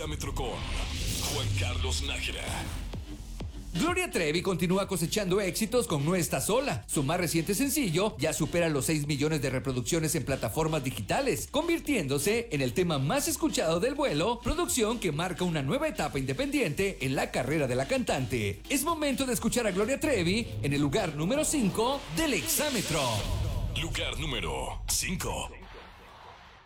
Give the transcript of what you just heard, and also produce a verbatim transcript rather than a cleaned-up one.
Exámetro con Juan Carlos Nájera. Gloria Trevi continúa cosechando éxitos con No Está Sola. Su más reciente sencillo ya supera los seis millones de reproducciones en plataformas digitales, convirtiéndose en el tema más escuchado del vuelo, producción que marca una nueva etapa independiente en la carrera de la cantante. Es momento de escuchar a Gloria Trevi en el lugar número cinco del Exámetro. Lugar número cinco.